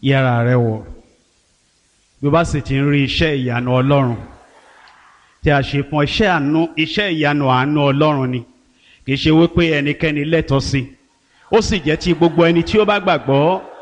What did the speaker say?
yẹra rẹ wò bí o bá sì ti ń rí iṣẹ́ ìyanu Ọlọ́run tí a ṣe fún iṣẹ́ ìyanu àánú Ọlọ́run ni, kì í ṣe wípé ẹnikẹ́ni lẹ́tọ̀ọ́ sí, ó sì jẹ́ ti gbogbo ẹni tí ó bá gbàgbọ́.